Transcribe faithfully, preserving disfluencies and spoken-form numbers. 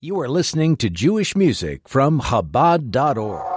You are listening to Jewish music from Chabad dot org.